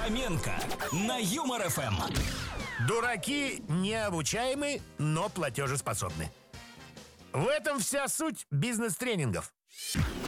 Фоменко на Юмор ФМ. Дураки необучаемы, но платежеспособны. В этом вся суть бизнес-тренингов.